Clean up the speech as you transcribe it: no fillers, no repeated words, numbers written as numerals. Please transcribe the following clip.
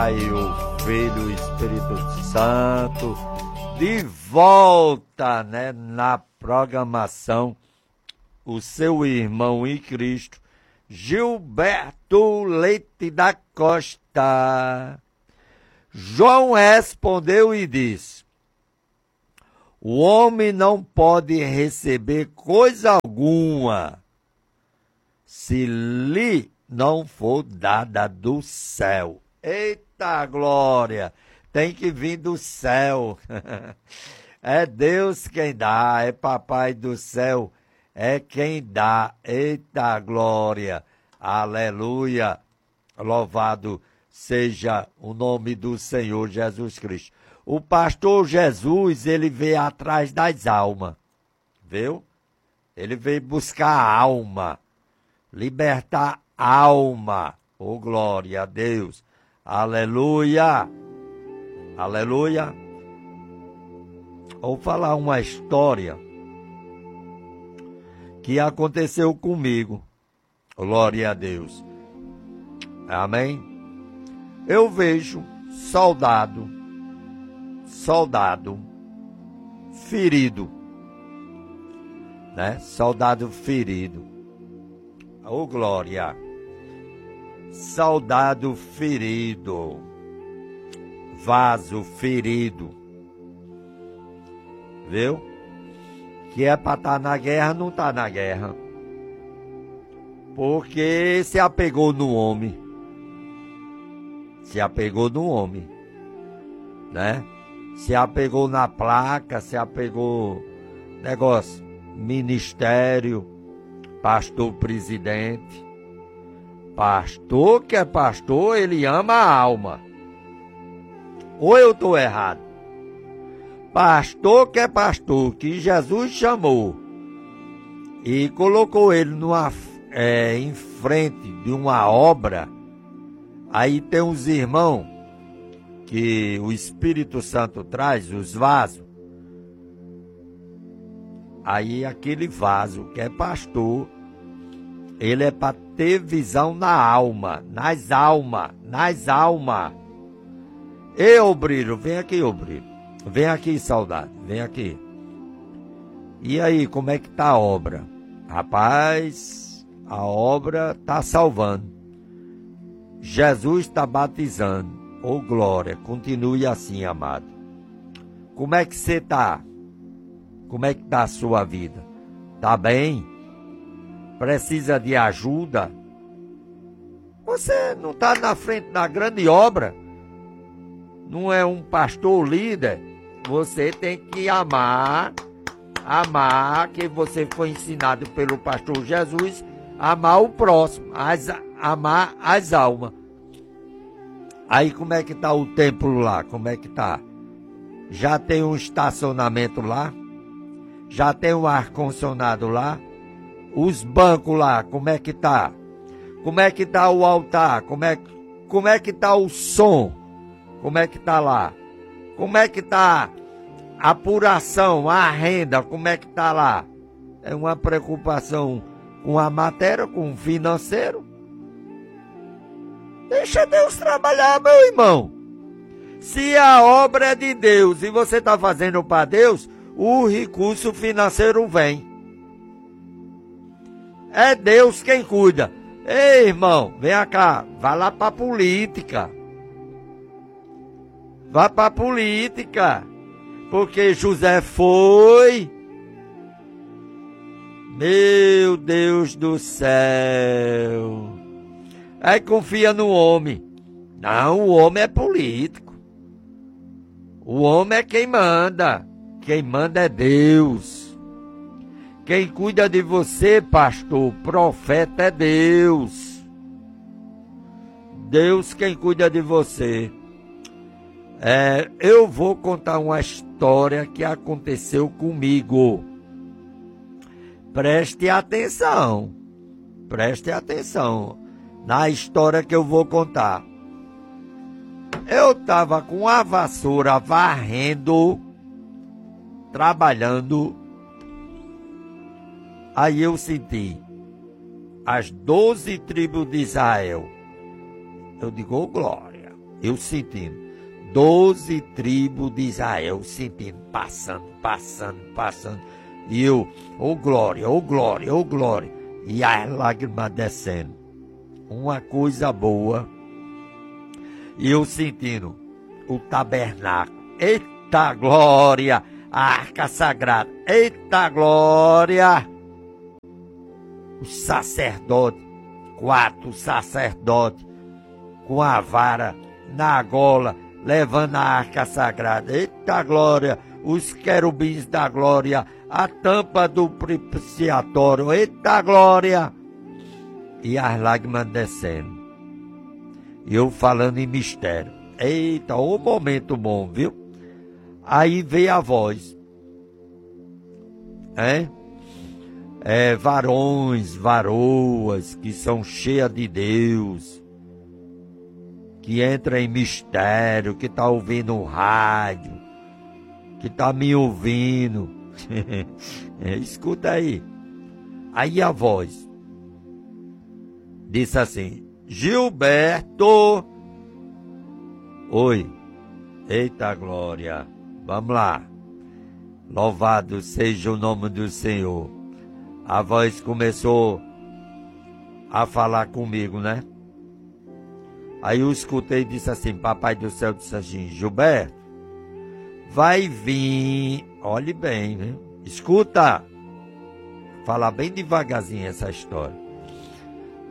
Pai, o Filho, o Espírito Santo, de volta, na programação, o seu irmão em Cristo, Gilberto Leite da Costa. João respondeu e disse: o homem não pode receber coisa alguma se lhe não for dada do céu. Eita glória! Tem que vir do céu. É Deus quem dá, é Papai do céu, é quem dá. Eita glória! Aleluia! Louvado seja o nome do Senhor Jesus Cristo. O pastor Jesus, ele veio atrás das almas, viu? Ele veio buscar a alma, libertar a alma. Oh, glória a Deus! Aleluia! Aleluia! Vou falar uma história que aconteceu comigo. Glória a Deus. Amém? Eu vejo soldado ferido, Soldado ferido. Oh, glória! Soldado ferido, vaso ferido, viu? Que é para estar na guerra, não está na guerra, porque se apegou no homem, se apegou na placa, se apegou negócio, ministério, pastor presidente. Pastor que é pastor, ele ama a alma. Ou eu estou errado? Pastor que é pastor, que Jesus chamou e colocou ele em frente de uma obra. Aí tem uns irmãos que o Espírito Santo traz, os vasos. Aí aquele vaso que é pastor, ele é para ter visão na alma, nas almas. Ei, obreiro, vem aqui, obreiro. Vem aqui, soldado, vem aqui. E aí, como é que tá a obra? Rapaz, a obra tá salvando. Jesus está batizando. Oh, glória, continue assim, amado. Como é que você tá? Como é que tá a sua vida? Tá bem? Precisa de ajuda? Você não está na frente da grande obra? Não é um pastor líder? Você tem que amar, que você foi ensinado pelo pastor Jesus, amar o próximo, amar as almas. Aí como é que está o templo lá? Como é que está? Já tem um estacionamento lá? Já tem um ar-condicionado lá? Os bancos lá, como é que tá? Como é que tá o altar? Como é que tá o som? Como é que tá lá? Como é que tá a apuração, a renda? Como é que tá lá? É uma preocupação com a matéria, com o financeiro. Deixa Deus trabalhar, meu irmão. Se a obra é de Deus e você está fazendo para Deus, o recurso financeiro vem. É Deus quem cuida. Ei, irmão, vem cá, vai lá para a política. Vá para a política. Porque José foi. Meu Deus do céu. Aí confia no homem. Não, o homem é político. O homem é quem manda. Quem manda é Deus. Quem cuida de você, pastor, profeta, é Deus. Deus quem cuida de você. Eu vou contar uma história que aconteceu comigo. Preste atenção. Preste atenção na história que eu vou contar. Eu estava com a vassoura varrendo, trabalhando. Aí eu senti as 12 tribos de Israel. Eu digo, oh, glória. Eu sentindo. 12 tribos de Israel sentindo, passando. E eu, oh glória, oh glória, oh glória. E as lágrimas descendo. Uma coisa boa. E eu sentindo o tabernáculo. Eita glória! A arca sagrada. Eita glória! Os sacerdotes. 4 sacerdotes. Com a vara na gola. Levando a arca sagrada. Eita glória! Os querubins da glória. A tampa do propiciatório. Eita glória! E as lágrimas descendo. E eu falando em mistério. Eita, o momento bom, viu? Aí veio a voz. Varões, varoas que são cheias de Deus. Que entra em mistério, que tá ouvindo o rádio. Que tá me ouvindo. Escuta aí. Aí a voz disse assim: Gilberto. Oi. Eita glória. Vamos lá. Louvado seja o nome do Senhor. A voz começou a falar comigo, né? Aí eu escutei e disse assim: Papai do céu disse assim: Gilberto, vai vir. Olhe bem, né? Escuta. Fala bem devagarzinho essa história.